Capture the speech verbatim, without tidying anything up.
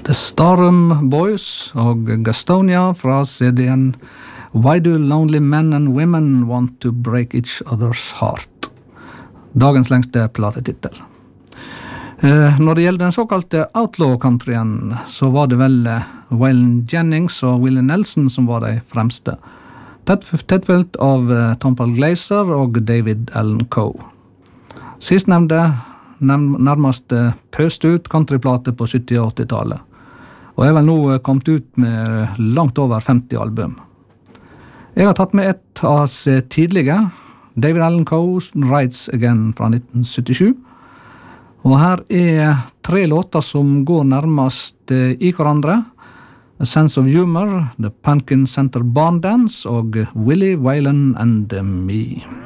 The Starum Boys og Gastonia fra C D-en Why Do Lonely Men and Women Want to Break Each Other's Heart? Dagens lengste platetittel. Eh, når det gjelder den såkalte outlaw-countryen, så var det vel eh, Waylon Jennings og Willie Nelson som var de fremste. Tettfølt av eh, Tom Paul Glaser og David Allan Coe. Sistnevnte nærmest eh, pøst ut countryplate på sytti- og åtti-tallet, og er vel nå eh, kommet ut med langt over femti album. Jeg har tatt med et av hans tidlige, David Allan Coe, Rides Again fra nitten syttisju. Og her er tre låter som går nærmest i hverandre. A Sense of Humor, The Pumpkin Center Barn Dance og Willie, Waylon and Me.